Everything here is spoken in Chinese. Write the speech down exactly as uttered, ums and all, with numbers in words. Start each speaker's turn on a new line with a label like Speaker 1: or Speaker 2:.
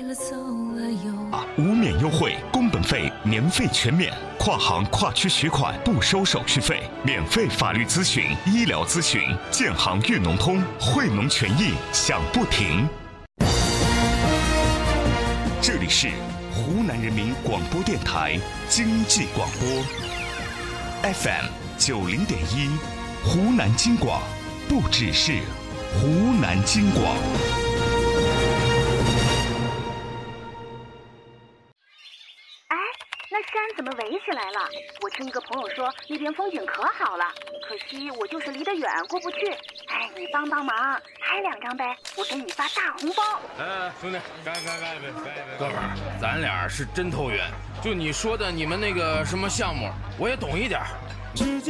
Speaker 1: 啊，无免优惠，工本费年费全免，跨行跨区取款不收手续费，免费法律咨询、医疗咨询，建行粤农通，惠农权益享不停。这里是湖南人民广播电台经济广播 F M 九零点一，湖南经广，不只是湖南经广。
Speaker 2: 那山怎么围起来了？我听一个朋友说那边风景可好了，可惜我就是离得远过不去。哎，你帮帮忙，拍两张呗，我给你发大红包。
Speaker 3: 哎，兄弟，干干干一杯，干一杯！哥们儿，咱俩是真投缘。就你说的你们那个什么项目，我也懂一点。